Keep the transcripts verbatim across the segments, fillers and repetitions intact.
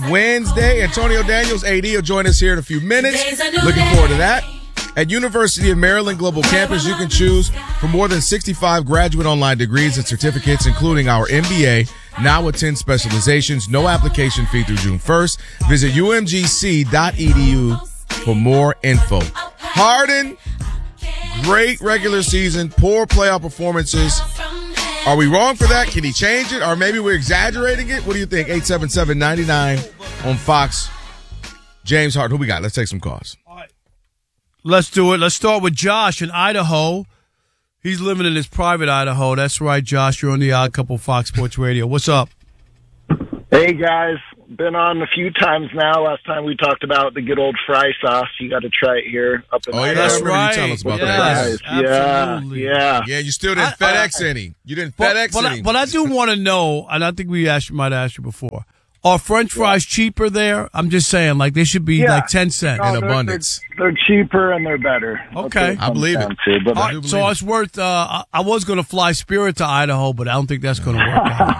Wednesday. Antonio Daniels, A D, will join us here in a few minutes. Looking forward to that. At University of Maryland Global Campus, you can choose from more than sixty-five graduate online degrees and certificates, including our M B A, now with ten specializations. No application fee through June first. Visit U M G C dot E D U for more info. Harden, great regular season, poor playoff performances. Are we wrong for that? Can he change it? Or maybe we're exaggerating it? What do you think? eight seven seven, nine nine on Fox. James Harden, who we got? Let's take some calls. Let's do it. Let's start with Josh in Idaho. He's living in his private Idaho. That's right, Josh. You're on the Odd Couple Fox Sports Radio. What's up? Hey, guys. Been on a few times now. Last time we talked about the good old fry sauce. You got to try it here up in Oh, yeah, Idaho. that's right. You tell us about yes, that. Absolutely. Yeah, yeah. Yeah, you still didn't I- FedEx I- any. You didn't But, FedEx but, I, any. but I do want to know, and I think we asked, might have asked you before, are French fries cheaper there? I'm just saying, like, they should be Yeah. like ten cents. No, in they're- abundance. They're, they're cheaper and they're better. That's Okay. what it I comes believe down it. to, but All I do right, so believe it's worth, uh, I, I was going to fly Spirit to Idaho, but I don't think that's going to work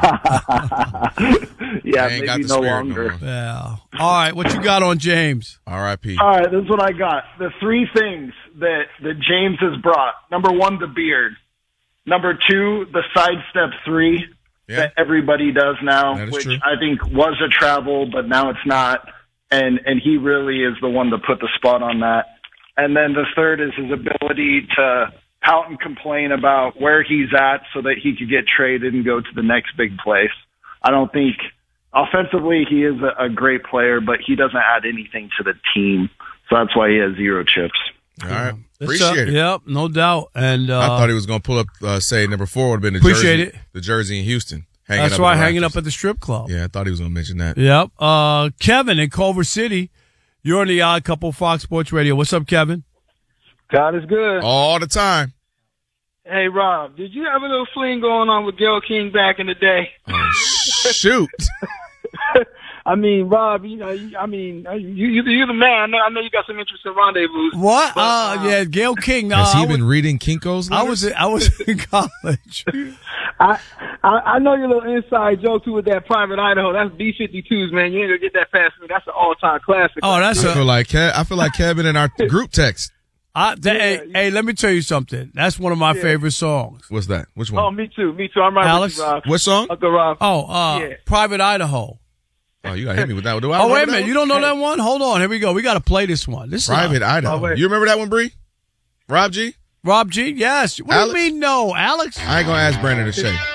out. yeah, They ain't got maybe the no spirit no longer. more. Yeah. All right, what you got on James? R I P All right, this is what I got. The three things that, that James has brought. Number one, the beard. Number two, the sidestep three Yeah. that everybody does now, That is which true. I think was a travel, but now it's not. And and he really is the one to put the spot on that. And then the third is his ability to pout and complain about where he's at so that he could get traded and go to the next big place. I don't think offensively he is a, a great player, but he doesn't add anything to the team. So that's why he has zero chips. All right. It's, Appreciate uh, it. Yep, no doubt. And uh, I thought he was going to pull up, uh, say, number four would have been the Appreciate jersey, it. the jersey in Houston. Hanging that's up right, at the hanging Raptors. up at the strip club. Yeah, I thought he was going to mention that. Yep. Uh, Kevin in Culver City. You're on the Odd Couple Fox Sports Radio. What's up, Kevin? God is good. All the time. Hey, Rob, did you have a little fling going on with Gayle King back in the day? Oh, shoot. I mean, Rob, you know, you- I mean, you, you, you're the man. I know, I know you got some interest in rendezvous. What? But, uh, uh, yeah, Gayle King. No, Has he I been was, reading Kinko's I letters? was I was in college. I, I I know your little inside joke too with that private Idaho. That's B fifty-twos, man. You ain't gonna get that past me. That's an all-time classic. Oh, that's I feel a. like Kev, I feel like Kevin in our group text. I, th- hey, Yeah. hey, let me tell you something. That's one of my Yeah. favorite songs. What's that? Which Oh, one? me too. Me too. I'm right Alex? with you, Rob. What song? Uncle Rob. Oh, uh, Yeah. Private Idaho. Oh, you got to hit me with that one. Do I Oh, remember wait a that minute. one? You don't know that one? Hold on. Here we go. We got to play this one. This is Private Idaho. Oh, wait. You remember that one, Bree? Rob G? Rob G. Yes. What Alex? do you mean no, Alex? I ain't going to ask Brandon to shake.